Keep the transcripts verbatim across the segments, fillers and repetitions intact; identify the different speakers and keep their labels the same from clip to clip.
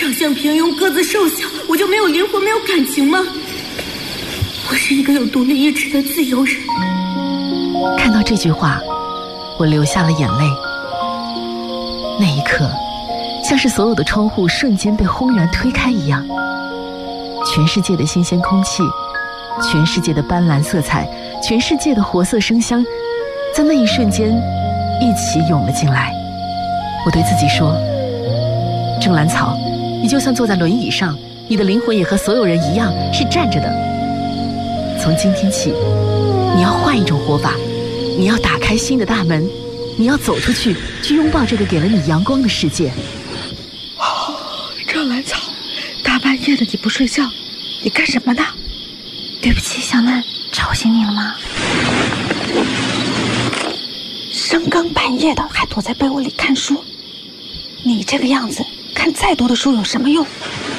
Speaker 1: 长相平庸，个子瘦小，我就没有灵魂，没有感情吗？我是一个有独立意志的自由人。
Speaker 2: 看到这句话，我流下了眼泪。那一刻，像是所有的窗户瞬间被轰然推开一样，全世界的新鲜空气，全世界的斑斓色彩，全世界的活色生香，在那一瞬间一起涌了进来。我对自己说，郑兰草，你就算坐在轮椅上，你的灵魂也和所有人一样是站着的。从今天起，你要换一种活法，你要打开新的大门，你要走出去，去拥抱这个给了你阳光的世界。
Speaker 3: 哦，郑兰草，大半夜的你不睡觉，你干什么呢？
Speaker 4: 对不起，小南，吵醒你了吗？
Speaker 3: 深更半夜的还躲在被窝里看书，你这个样子，看再多的书有什么用？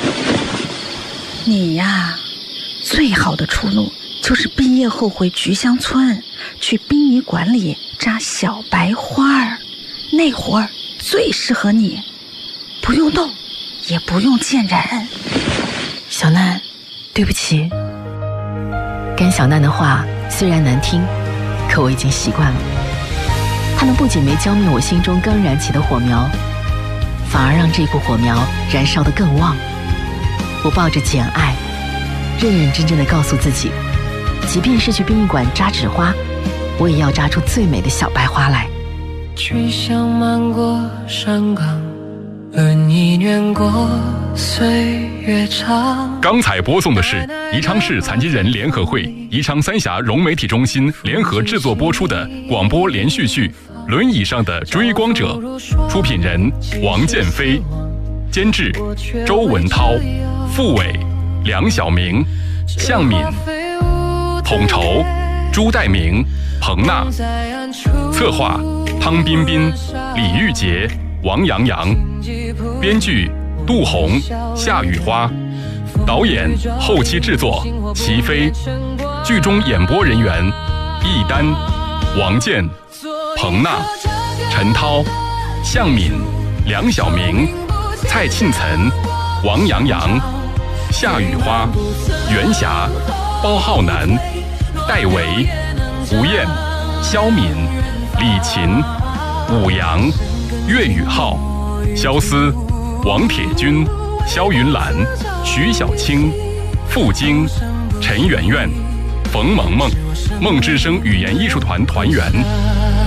Speaker 3: 你呀，最好的出路就是毕业后回菊香村，去殡仪馆里扎小白花儿，那活儿最适合你，不用动，也不用见人。
Speaker 2: 小南，对不起。干小南的话虽然难听，可我已经习惯了。他们不仅没浇灭我心中刚燃起的火苗，反而让这股火苗燃烧得更旺。我抱着简爱，认认真真地告诉自己，即便是去殡仪馆扎纸花，我也要扎出最美的小白花来。
Speaker 5: 去向漫过山岗，轮椅碾过岁月长。
Speaker 6: 刚才播送的是宜昌市残疾人联合会宜昌三峡融媒体中心联合制作播出的广播连续剧《轮椅上的追光者》，出品人王建飞，监制周文涛，副委梁晓明、向敏，统筹朱代明、彭娜，策划汤彬彬、李玉洁、王阳阳，编剧杜红、夏雨花，导演后期制作齐飞，剧中演播人员易丹、王健、彭娜、陈涛、向敏、梁晓明、蔡庆岑、王阳阳、夏雨花、袁霞、包浩南、戴维、吴燕、肖敏、李琴、武阳、岳宇浩、肖思、王铁军、肖云兰、徐小青、傅晶、陈圆圆、冯萌萌，梦之声语言艺术团团员。